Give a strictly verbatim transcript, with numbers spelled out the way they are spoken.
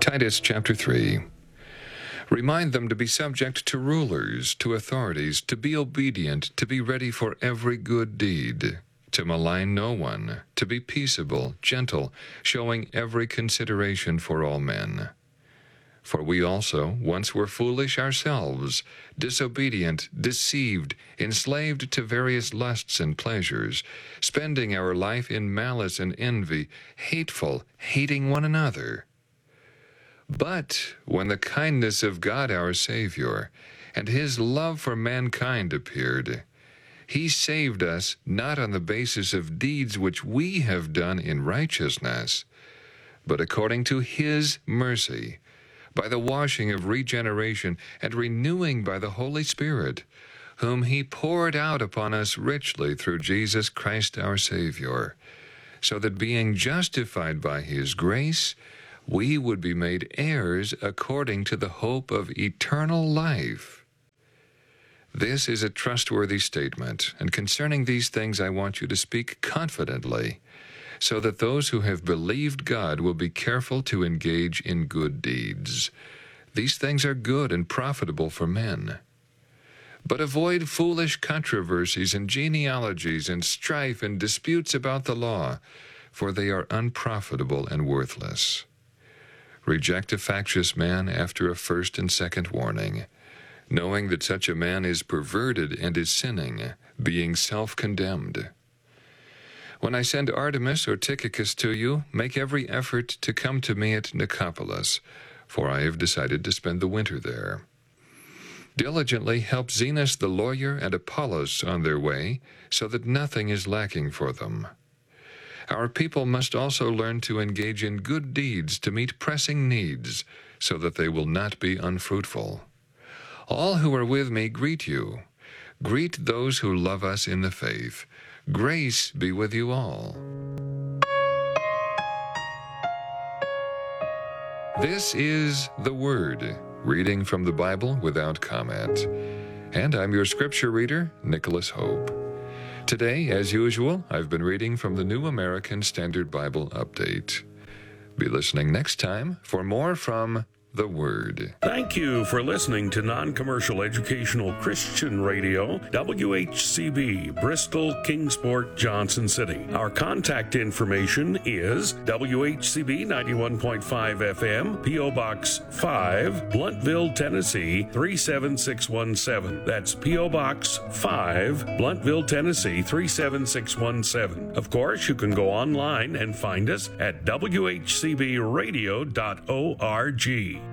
Titus chapter three. Remind them to be subject to rulers, to authorities, to be obedient, to be ready for every good deed, to malign no one, to be peaceable, gentle, showing every consideration for all men. For we also once were foolish ourselves, disobedient, deceived, enslaved to various lusts and pleasures, spending our life in malice and envy, hateful, hating one another. But when the kindness of God our Savior and his love for mankind appeared, he saved us not on the basis of deeds which we have done in righteousness, but according to his mercy, by the washing of regeneration and renewing by the Holy Spirit, whom he poured out upon us richly through Jesus Christ our Savior, so that being justified by his grace, we would be made heirs according to the hope of eternal life. This is a trustworthy statement, and concerning these things I want you to speak confidently, so that those who have believed God will be careful to engage in good deeds. These things are good and profitable for men. But avoid foolish controversies and genealogies and strife and disputes about the law, for they are unprofitable and worthless. Reject a factious man after a first and second warning, knowing that such a man is perverted and is sinning, being self-condemned. When I send Artemas or Tychicus to you, make every effort to come to me at Nicopolis, for I have decided to spend the winter there. Diligently help Zenas the lawyer and Apollos on their way, so that nothing is lacking for them. Our people must also learn to engage in good deeds to meet pressing needs, so that they will not be unfruitful. All who are with me greet you. Greet those who love us in the faith. Grace be with you all. This is the Word, reading from the Bible without comment. And I'm your scripture reader, Nicholas Hope. Today, as usual, I've been reading from the New American Standard Bible Update. Be listening next time for more from the Word. Thank you for listening to Non-Commercial Educational Christian Radio, W H C B, Bristol, Kingsport, Johnson City. Our contact information is W H C B ninety-one point five F M, P O Box five, Blountville, Tennessee three seven six one seven. That's P O Box five, Blountville, Tennessee three seven six one seven. Of course, you can go online and find us at W H C B radio dot org.